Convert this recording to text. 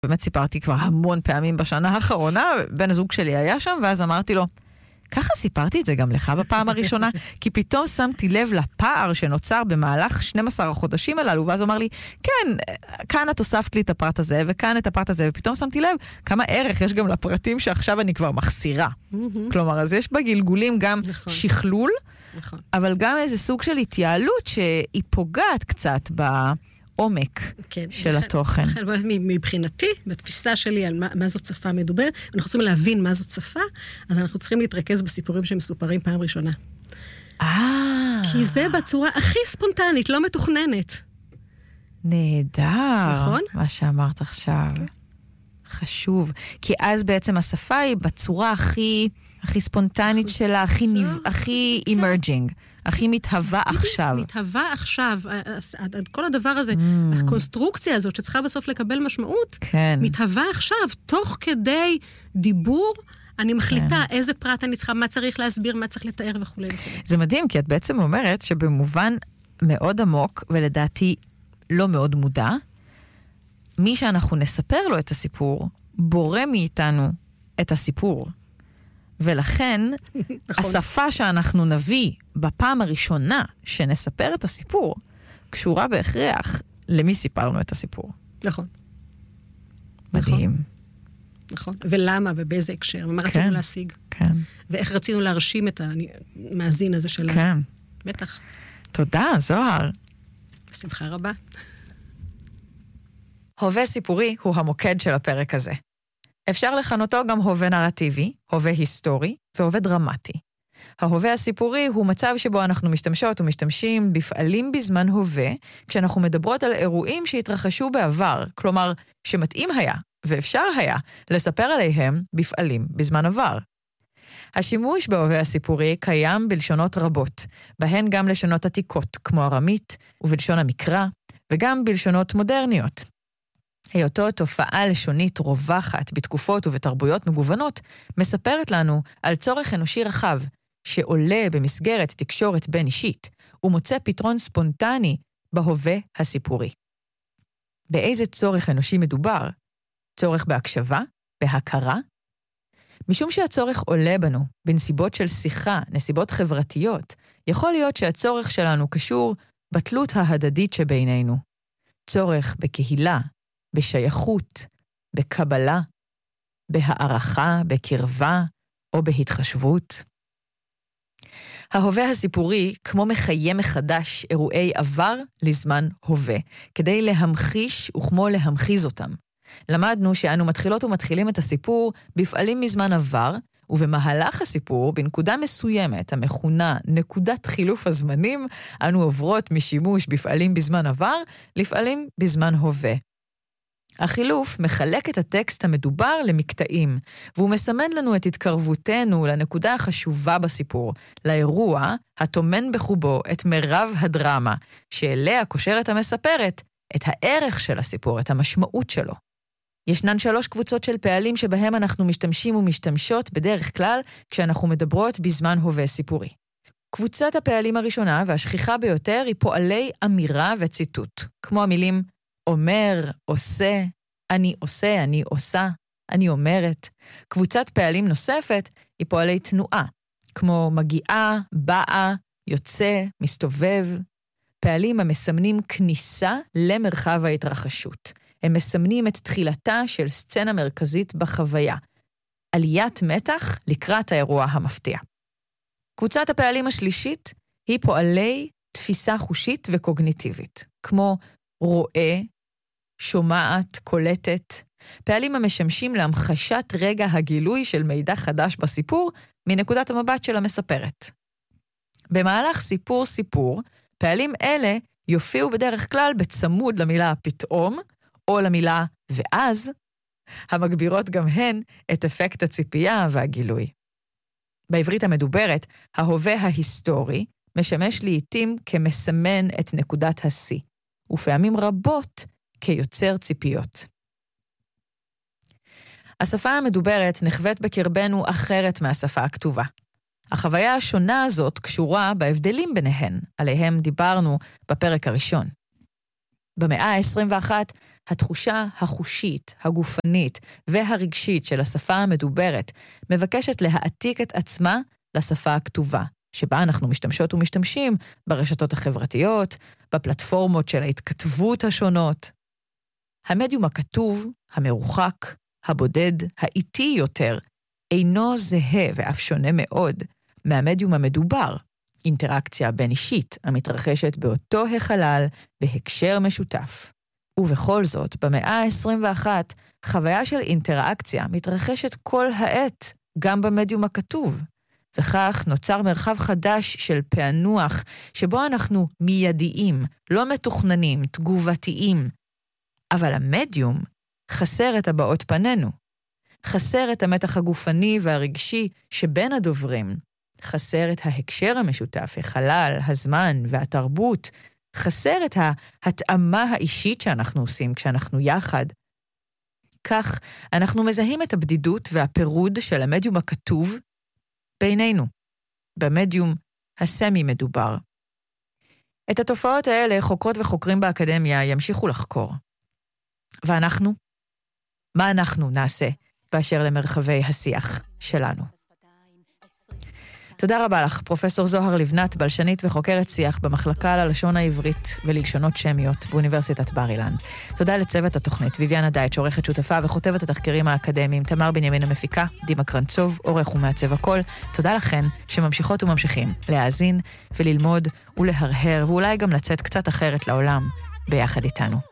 באמת סיפרתי כבר המון פעמים בשנה האחרונה, בן הזוג שלי היה שם, ואז אמרתי לו, ככה סיפרתי את זה גם לך בפעם הראשונה, כי פתאום שמתי לב לפער שנוצר במהלך 12 החודשים הללו, ואז הוא אמר לי, כן, כאן את הוספת לי את הפרט הזה, וכאן את הפרט הזה, ופתאום שמתי לב כמה ערך יש גם לפרטים שעכשיו אני כבר מחסירה. כלומר, אז יש בגלגולים גם שכלול, אבל גם איזה סוג של התייעלות שהיא פוגעת קצת בעומק של התוכן. מבחינתי, בתפיסה שלי על מה זאת שפה מדוברת, אנחנו צריכים להבין מה זאת שפה, אז אנחנו צריכים להתרכז בסיפורים שמסופרים פעם ראשונה. כי זה בצורה הכי ספונטנית, לא מתוכננת. נהדר. נכון? מה שאמרת עכשיו. חשוב. כי אז בעצם השפה היא בצורה הכי ספונטנית שלה, הכי emerging. הכי מתהווה עכשיו. מתהווה עכשיו. כל הדבר הזה, הקונסטרוקציה הזאת שצריכה בסוף לקבל משמעות, מתהווה עכשיו, תוך כדי דיבור, אני מחליטה איזה פרט אני צריכה, מה צריך להסביר, מה צריך לתאר וכו'. זה מדהים, כי את בעצם אומרת שבמובן מאוד עמוק, ולדעתי לא מאוד מודע, מי שאנחנו נספר לו את הסיפור, בורא מאיתנו את הסיפור. ולכן, השפה שאנחנו נביא בפעם הראשונה שנספר את הסיפור, קשורה בהכרח למי סיפרנו את הסיפור. נכון. מדהים. נכון. ולמה ובאיזה הקשר, ומה רצינו להשיג. כן. ואיך רצינו להרשים את המאזין הזה שלנו. כן. בטח. תודה, זוהר. בשמחה רבה. הווה סיפורי הוא המוקד של הפרק הזה. אפשר לכנותו גם הווה נרטיבי, הווה היסטורי והווה דרמטי. ההווה הסיפורי הוא מצב שבו אנחנו משתמשות ומשתמשים בפעלים בזמן הווה, כשאנחנו מדברות על אירועים שהתרחשו בעבר, כלומר שמתאים היה ואפשר היה לספר עליהם בפעלים בזמן עבר. השימוש בהווה הסיפורי קיים בלשונות רבות, בהן גם לשונות עתיקות כמו ארמית ובלשון המקרא, וגם בלשונות מודרניות. היותו תופעה לשונית רווחת בתקופות ובתרבויות מגוונות, מספרת לנו על צורך אנושי רחב, שעולה במסגרת תקשורת בין אישית, ומוצא פתרון ספונטני בהווה הסיפורי. באיזה צורך אנושי מדובר? צורך בהקשבה? בהכרה? משום שהצורך עולה בנו, בנסיבות של שיחה, נסיבות חברתיות, יכול להיות שהצורך שלנו קשור בתלות ההדדית שבינינו. צורך בקהילה, בשייכות, בקבלה, בהערכה, בקרבה או בהתחשבות. ההווה הסיפורי כמו מחיה מחדש אירועי עבר לזמן הווה, כדי להמחיש וכמו להמחיז אותם. למדנו שאנו מתחילות ומתחילים את הסיפור בפעלים מזמן עבר, ובמהלך הסיפור, בנקודה מסוימת, המכונה נקודת חילוף הזמנים, אנו עוברות משימוש בפעלים בזמן עבר לפעלים בזמן הווה. החילוף מחלק את הטקסט המדובר למקטעים, והוא מסמן לנו את התקרבותנו לנקודה החשובה בסיפור, לאירוע התומן בחובו את מירב הדרמה, שאליה קושרת המספרת את הערך של הסיפור, את המשמעות שלו. ישנן 3 קבוצות של פעלים שבהם אנחנו משתמשים ומשתמשות בדרך כלל כשאנחנו מדברות בזמן הווה סיפורי. קבוצת הפעלים הראשונה והשכיחה ביותר היא פועלי אמירה וציטוט, כמו המילים אומר, עושה, אני עושה, אני עושה, אני אומרת. קבוצת פעלים נוספת היא פועלי תנועה, כמו מגיעה, באה, יוצא, מסתובב. פעלים המסמנים כניסה למרחב ההתרחשות. הם מסמנים את תחילתה של סצנה מרכזית בחוויה. עליית מתח לקראת האירוע המפתיע. קבוצת הפעלים השלישית היא פועלי תפיסה חושית וקוגניטיבית, כמו רואה, שומעת, קולטת, פעלים המשמשים להמחשת רגע הגילוי של מידע חדש בסיפור מנקודת המבט של המספרת. במהלך סיפור, פעלים אלה יופיעו בדרך כלל בצמוד למילה פתאום, או למילה ואז, המגבירות גם הן את אפקט הציפייה והגילוי. בעברית המדוברת, ההווה ההיסטורי משמש לעתים כמסמן את נקודת השיא, ופעמים רבות כיוצר ציפיות. השפה המדוברת נחוות בקרבנו אחרת מהשפה הכתובה. החוויה השונה הזאת קשורה בהבדלים ביניהן, עליהם דיברנו בפרק הראשון. במאה ה-21, התחושה החושית, הגופנית והרגשית של השפה המדוברת מבקשת להעתיק את עצמה לשפה הכתובה, שבה אנחנו משתמשות ומשתמשים ברשתות החברתיות, בפלטפורמות של ההתכתבות השונות. המדיום הכתוב, המרוחק, הבודד, האיטי יותר, אינו זהה ואף שונה מאוד מהמדיום המדובר, אינטראקציה בין אישית המתרחשת באותו החלל בהקשר משותף. ובכל זאת, במאה ה-21, חוויה של אינטראקציה מתרחשת כל העת, גם במדיום הכתוב. וכך נוצר מרחב חדש של פענוח, שבו אנחנו מיידיים, לא מתוכננים, תגובתיים. אבל המדיום חסר את הבעות פנינו. חסר את המתח הגופני והרגשי שבין הדוברים. חסר את ההקשר המשותף, החלל, הזמן והתרבות. חסר את ההתאמה האישית שאנחנו עושים כשאנחנו יחד. כך אנחנו מזהים את הבדידות והפירוד של המדיום הכתוב בינינו, במדיום הסמי מדובר. את התופעות האלה חוקרות וחוקרים באקדמיה ימשיכו לחקור. ואנחנו? מה אנחנו נעשה באשר למרחבי השיח שלנו? תודה רבה לך, פרופסור זוהר לבנת, בלשנית וחוקרת שיח במחלקה ללשון העברית וללשונות שמיות באוניברסיטת בר אילן. תודה לצוות התוכנית, ויביאנה דייט, שעורכת שותפה וכותבת התחקירים האקדמיים, תמר בנימין המפיקה, דימה קרנצוב, עורך ומעצב הכל. תודה לכן שממשיכות וממשיכים להאזין וללמוד ולהרהר, ואולי גם לצאת קצת אחרת לעולם ביחד איתנו.